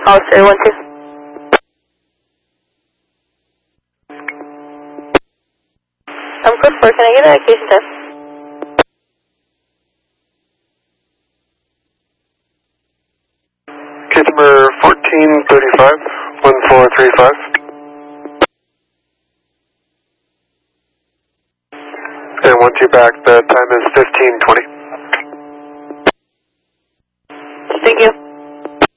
Officer 1-2. I'm code 4, can I get a case test? Case number 1435, 1435. And 1-2 back, the time is 15:20.